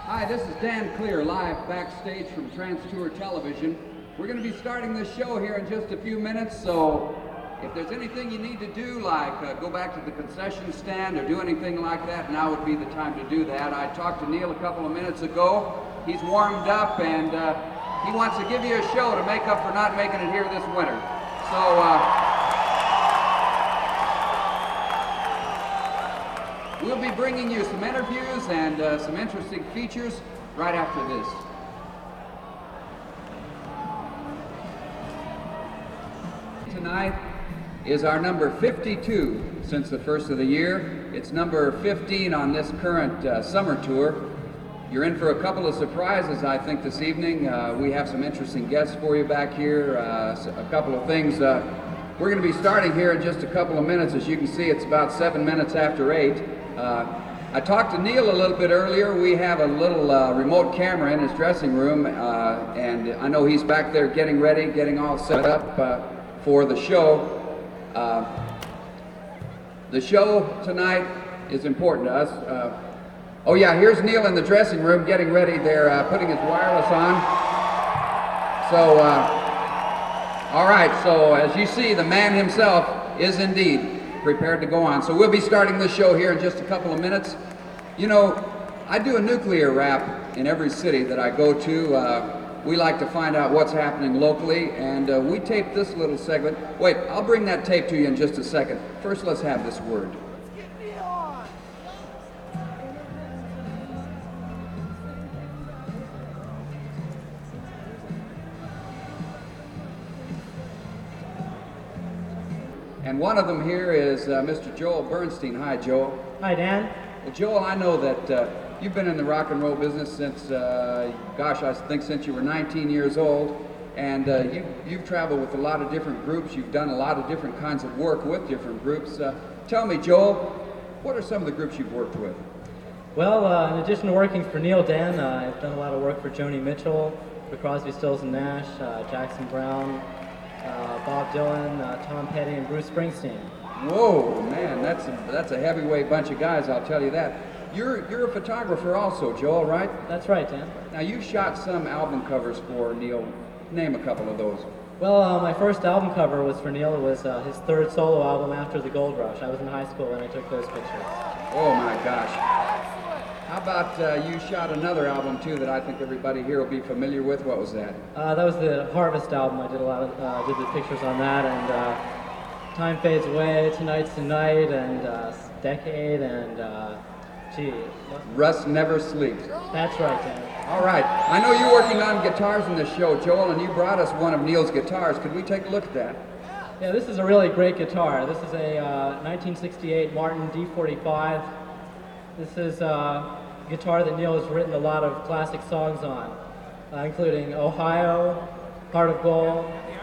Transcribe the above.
Hi, this is Dan Clear, live backstage from Trans Tour Television. We're going to be starting this show here in just a few minutes, so if there's anything you need to do, like go back to the concession stand or do anything like that, now would be the time to do that. I talked to Neil a couple of minutes ago. He's warmed up, and he wants to give you a show to make up for not making it here this winter. So we'll be bringing you some interviews and some interesting features right after this. Tonight is our number 52 since the first of the year. It's number 15 on this current summer tour. You're in for a couple of surprises, I think, this evening. We have some interesting guests for you back here, a couple of things. We're going to be starting here in just a couple of minutes. As you can see, it's about 7 minutes after 8. I talked to Neil a little bit earlier. We have a little remote camera in his dressing room, and I know he's back there getting ready, getting all set up for the show. The show tonight is important to us. Oh yeah, here's Neil in the dressing room getting ready. They're putting his wireless on. So, all right, so as you see, the man himself is indeed prepared to go on. So we'll be starting this show here in just a couple of minutes. You know, I do a nuclear wrap in every city that I go to. We like to find out what's happening locally, and we tape this little segment. Wait, I'll bring that tape to you in just a second. First, let's have this word. And one of them here is Mr. Joel Bernstein. Hi, Joel. Hi, Dan. Well, Joel, I know that you've been in the rock and roll business since, gosh, I think since you were 19 years old. And you've traveled with a lot of different groups. You've done a lot of different kinds of work with different groups. Tell me, Joel, what are some of the groups you've worked with? Well, in addition to working for Neil, Dan, I've done a lot of work for Joni Mitchell, for Crosby, Stills and Nash, Jackson Browne, Bob Dylan, Tom Petty, and Bruce Springsteen. Whoa, man, that's a heavyweight bunch of guys, I'll tell you that. You're a photographer also, Joel, right? That's right, Dan. Now, you shot some album covers for Neil. Name a couple of those. Well, my first album cover was for Neil. It was his third solo album after the Gold Rush. I was in high school when I took those pictures. Oh, my gosh. How about you shot another album, too, that I think everybody here will be familiar with? What was that? That was the Harvest album. I did a lot of did the pictures on that, and Time Fades Away, Tonight's the Night, and Decade, and Rust Never Sleeps. That's right, Dan. All right. I know you're working on guitars in this show, Joel, and you brought us one of Neil's guitars. Could we take a look at that? Yeah, this is a really great guitar. This is a 1968 Martin D45. This is a guitar that Neil has written a lot of classic songs on, including Ohio, Heart of Gold,